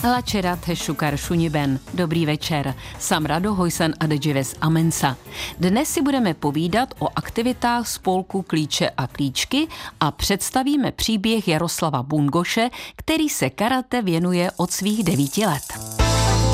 Lačerat šukar šuniben. Dobrý večer. Sam Rado Hojsan a Dejives Amensa. Dnes si budeme povídat o aktivitách spolku Klíče a klíčky a představíme příběh Jaroslava Bungoše, který se karate věnuje od svých 9 let.